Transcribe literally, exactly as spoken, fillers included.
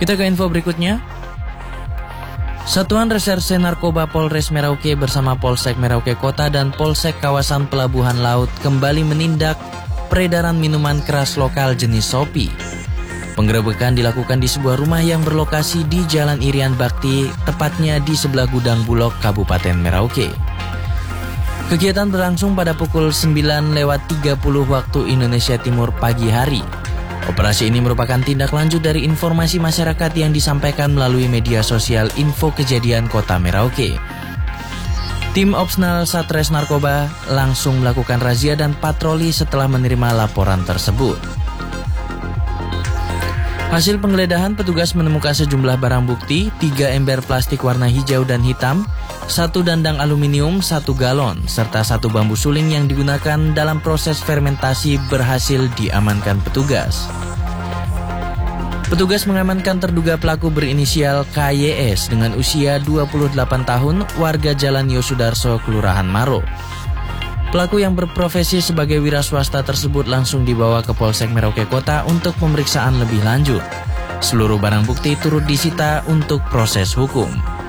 Kita ke info berikutnya. Satuan Reserse Narkoba Polres Merauke bersama Polsek Merauke Kota dan Polsek Kawasan Pelabuhan Laut kembali menindak peredaran minuman keras lokal jenis Sopi. Penggerebekan dilakukan di sebuah rumah yang berlokasi di Jalan Irian Bakti, tepatnya di sebelah Gudang Bulog, Kabupaten Merauke. Kegiatan berlangsung pada pukul sembilan lewat tiga puluh waktu Indonesia Timur pagi hari. Operasi ini merupakan tindak lanjut dari informasi masyarakat yang disampaikan melalui media sosial Info Kejadian Kota Merauke. Tim Opsnal Satres Narkoba langsung melakukan razia dan patroli setelah menerima laporan tersebut. Hasil penggeledahan, petugas menemukan sejumlah barang bukti, tiga ember plastik warna hijau dan hitam, satu dandang aluminium, satu galon, serta satu bambu suling yang digunakan dalam proses fermentasi berhasil diamankan petugas. Petugas mengamankan terduga pelaku berinisial K Y S dengan usia dua puluh delapan tahun, warga Jalan Yosudarso, Kelurahan Maro. Pelaku yang berprofesi sebagai wira swasta tersebut langsung dibawa ke Polsek Merauke Kota untuk pemeriksaan lebih lanjut. Seluruh barang bukti turut disita untuk proses hukum.